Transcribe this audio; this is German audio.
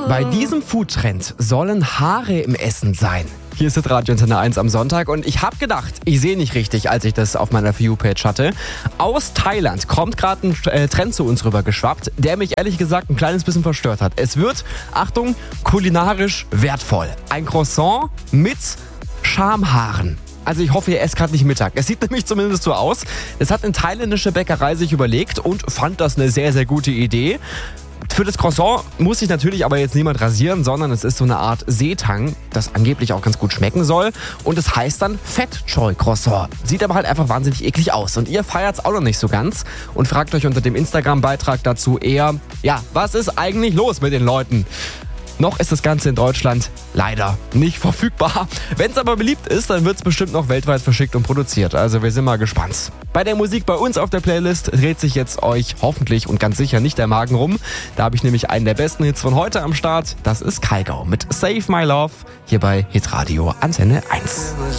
Bei diesem Foodtrend sollen Haare im Essen sein. Hier ist Radio Antenne 1 am Sonntag und ich habe gedacht, ich sehe nicht richtig, als ich das auf meiner For You-Page hatte. Aus Thailand kommt gerade ein Trend zu uns rüber geschwappt, der mich ehrlich gesagt ein kleines bisschen verstört hat. Es wird, Achtung, kulinarisch wertvoll. Ein Croissant mit Schamhaaren. Also ich hoffe, ihr esst gerade nicht Mittag. Es sieht nämlich zumindest so aus. Es hat eine thailändische Bäckerei sich überlegt und fand das eine sehr, sehr gute Idee. Für das Croissant muss sich natürlich aber jetzt niemand rasieren, sondern es ist so eine Art Seetang, das angeblich auch ganz gut schmecken soll. Und es heißt dann Fat Choy Croissant. Sieht aber halt einfach wahnsinnig eklig aus. Und ihr feiert es auch noch nicht so ganz und fragt euch unter dem Instagram-Beitrag dazu eher, ja, was ist eigentlich los mit den Leuten? Noch ist das Ganze in Deutschland leider nicht verfügbar. Wenn es aber beliebt ist, dann wird es bestimmt noch weltweit verschickt und produziert. Also wir sind mal gespannt. Bei der Musik bei uns auf der Playlist dreht sich jetzt euch hoffentlich und ganz sicher nicht der Magen rum. Da habe ich nämlich einen der besten Hits von heute am Start. Das ist Kygo mit Save My Love hier bei Hitradio Antenne 1.